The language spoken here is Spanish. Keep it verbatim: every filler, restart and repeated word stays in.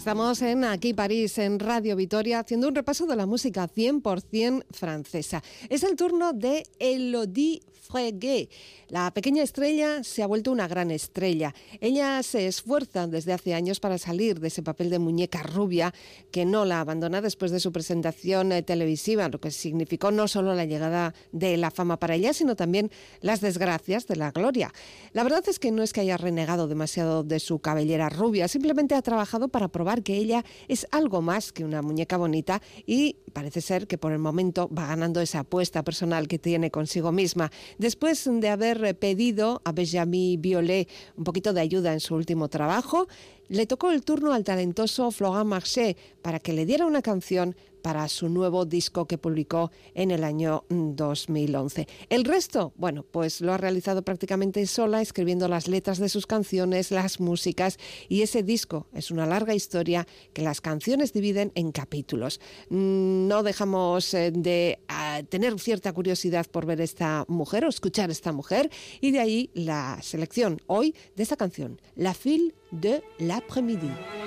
Estamos en Aquí París, en Radio Vitoria, haciendo un repaso de la música cien por ciento francesa. Es el turno de Elodie Frege. La pequeña estrella se ha vuelto una gran estrella. Ella se esfuerza desde hace años para salir de ese papel de muñeca rubia que no la abandona después de su presentación eh, televisiva, lo que significó no solo la llegada de la fama para ella, sino también las desgracias de la gloria. La verdad es que no es que haya renegado demasiado de su cabellera rubia, simplemente ha trabajado para probar que ella es algo más que una muñeca bonita y parece ser que por el momento va ganando esa apuesta personal que tiene consigo misma. Después de haber pedido a Benjamin Biolay un poquito de ayuda en su último trabajo, le tocó el turno al talentoso Florent Marché para que le diera una canción para su nuevo disco que publicó en el año dos mil once. El resto, bueno, pues lo ha realizado prácticamente sola, escribiendo las letras de sus canciones, las músicas, y ese disco es una larga historia que las canciones dividen en capítulos. No dejamos de uh, tener cierta curiosidad por ver esta mujer o escuchar esta mujer, y de ahí la selección hoy de esta canción, La Fille de l'après-midi.